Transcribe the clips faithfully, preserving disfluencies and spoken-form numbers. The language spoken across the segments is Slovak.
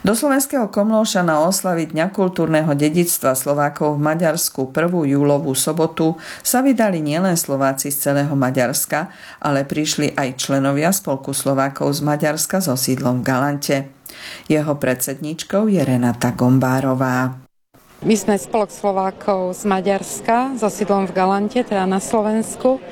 Do slovenského Komlóša na oslavy Dňa kultúrneho dedičstva Slovákov v Maďarsku prvú júlovú sobotu sa vydali nielen Slováci z celého Maďarska, ale prišli aj členovia Spolku Slovákov z Maďarska so sídlom v Galante. Jeho predsedníčkou je Renata Gombárová. My sme Spolok Slovákov z Maďarska so sídlom v Galante, teda na Slovensku.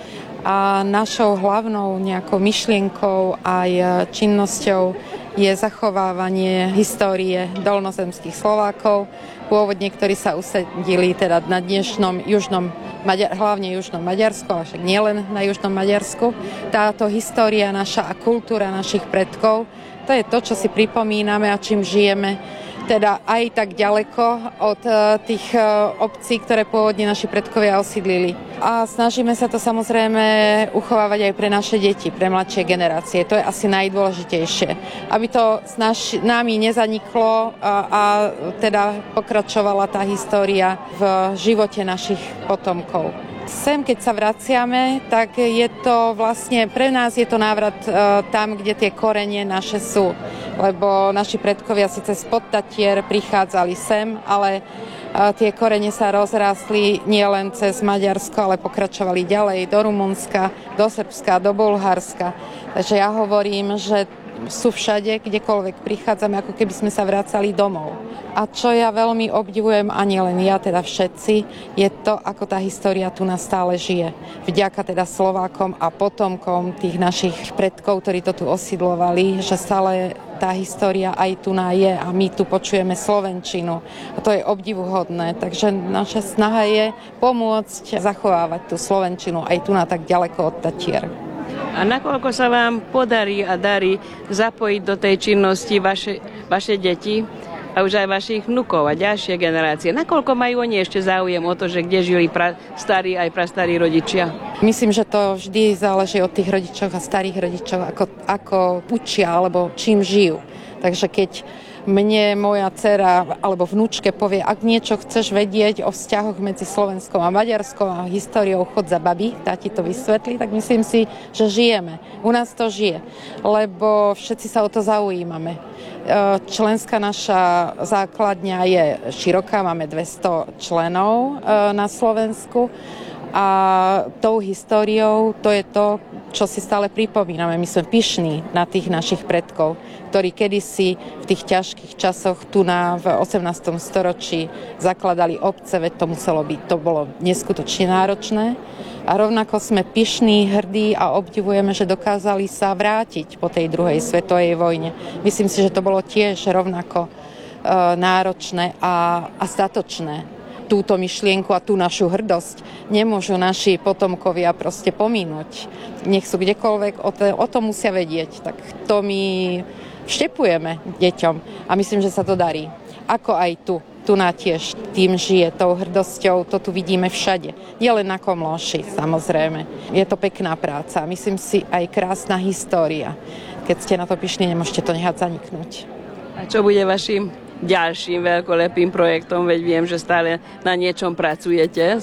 A našou hlavnou nejakou myšlienkou aj činnosťou je zachovávanie histórie dolnozemských Slovákov, pôvodne, ktorí sa usadili teda na dnešnom južnom, hlavne južnom Maďarsku, ale však nielen na južnom Maďarsku. Táto história naša a kultúra našich predkov, to je to, čo si pripomíname a čím žijeme, teda aj tak ďaleko od tých obcí, ktoré pôvodne naši predkovia osídlili. A snažíme sa to samozrejme uchovávať aj pre naše deti, pre mladšie generácie. To je asi najdôležitejšie. Aby to s naš, nami nezaniklo a, a teda pokračovala tá história v živote našich potomkov. Sem, keď sa vraciame, tak je to vlastne, pre nás je to návrat e, tam, kde tie korene naše sú. Lebo naši predkovia síce spod Tatier prichádzali sem, ale e, tie korene sa rozrástli nielen cez Maďarsko, ale pokračovali ďalej do Rumunska, do Srbska, do Bulharska. Takže ja hovorím, že sú všade, kdekoľvek prichádzame, ako keby sme sa vracali domov. A čo ja veľmi obdivujem, a nielen ja, teda všetci, je to, ako tá história tu nás stále žije. Vďaka teda Slovákom a potomkom tých našich predkov, ktorí to tu osídlovali, že stále tá história aj tu na je a my tu počujeme slovenčinu. A to je obdivuhodné. Takže naša snaha je pomôcť zachovávať tú slovenčinu aj tu na tak ďaleko od Tatier. A nakoľko sa vám podarí a darí zapojiť do tej činnosti vaše, vaše deti a už aj vašich vnukov a ďalšie generácie? Nakoľko majú oni ešte záujem o to, že kde žili pra, starí aj prastarí rodičia? Myslím, že to vždy záleží od tých rodičov a starých rodičov, ako, ako učia alebo čím žijú. Takže keď mne moja dcera alebo vnúčke povie, ak niečo chceš vedieť o vzťahoch medzi Slovenskom a Maďarskom a históriou, chod za babi, tá ti to vysvetlí, tak myslím si, že žijeme. U nás to žije, lebo všetci sa o to zaujímame. Členská naša základňa je široká, máme dvesto členov na Slovensku a tou históriou to je to, čo si stále pripomíname. My sme pyšní na tých našich predkov, ktorí kedysi v tých ťažkých časoch tu na v osemnástom storočí zakladali obce, veď to muselo byť, to bolo neskutočne náročné. A rovnako sme pyšní, hrdí a obdivujeme, že dokázali sa vrátiť po tej druhej svetovej vojne. Myslím si, že to bolo tiež rovnako e, náročné a, a statočné. Túto myšlienku a tú našu hrdosť nemôžu naši potomkovia proste pomínuť. Nech sú kdekoľvek, o to, o to musia vedieť. Tak to my vštepujeme deťom a myslím, že sa to darí. Ako aj tu. Tu na tiež tým žije, tou hrdosťou, to tu vidíme všade. Nie len na Komlóši, samozrejme. Je to pekná práca, myslím si aj krásna história. Keď ste na to pyšní, nemôžete to nehať zaniknúť. A čo bude vašim ďalším veľkolepým projektom, veď viem, že stále na niečom pracujete?